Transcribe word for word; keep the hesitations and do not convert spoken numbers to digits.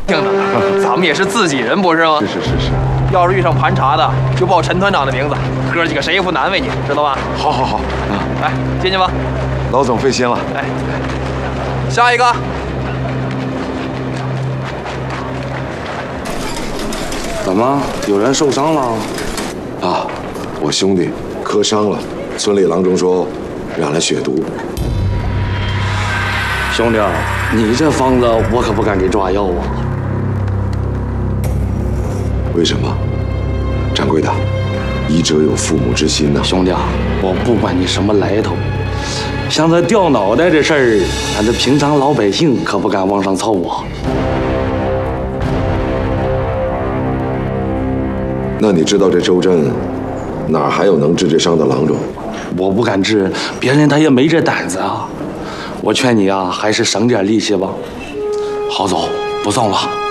听着，咱们也是自己人，不是吗？ 是是是是。 要是遇上盘查的，就报陈团长的名字，哥几个谁也不难为你，知道吧？ 好好好啊， 来进去吧。 老总费心了。 哎，下一个。 怎么有人受伤了？ 啊，我兄弟磕伤了，村里郎中说染了血毒。 兄弟，你这疯子我可不敢给抓药啊！ 为什么？掌柜的，医者有父母之心呐。 兄弟，我不管你什么来头，像这掉脑袋这事儿，俺这平常老百姓可不敢往上凑啊。 那你知道这周镇哪儿还有能治这伤的郎中？ 我不敢治，别人他也没这胆子啊。我劝你啊，还是省点力气吧。好走，不送了。